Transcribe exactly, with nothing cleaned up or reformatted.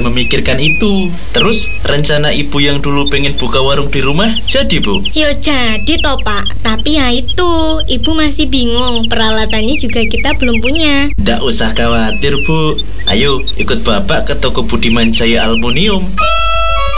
memikirkan itu. Terus rencana ibu yang dulu pengen buka warung di rumah jadi, Bu? Yo jadi toh Pak, tapi ya itu, ibu masih bingung, peralatannya juga kita belum punya. Nggak usah khawatir, Bu. Ayo ikut bapak ke toko Budiman Jaya Aluminium.